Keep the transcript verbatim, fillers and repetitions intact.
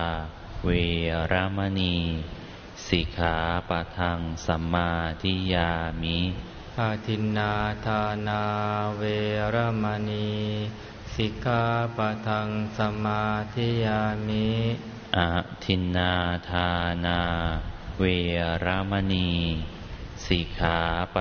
เวรมณีสิกขาปะทังสัมมาทิยามิอาทินนาทานาเวรมณีสิกขาปะทังสัมมาทิยามิอาทินนาทานาเวรมณีสิกขาปะ